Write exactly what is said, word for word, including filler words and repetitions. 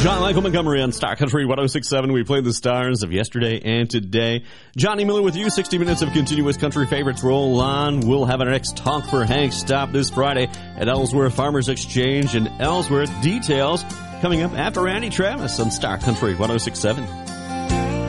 John Michael Montgomery on Star Country one oh six point seven. We played the stars of yesterday and today. Johnny Miller with you. sixty minutes of continuous country favorites roll on. We'll have our next Talk for Hank stop this Friday at Ellsworth Farmers Exchange in Ellsworth. Details coming up after Randy Travis on Star Country one oh six point seven.